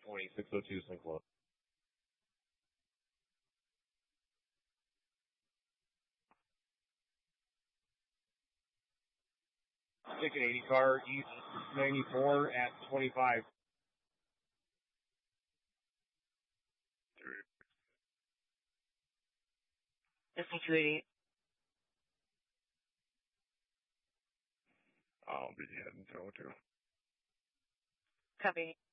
20, 602 Sinclair. Ticket 80 car, East 94 at 25. Listening 288. I'll be heading to 02. Copy.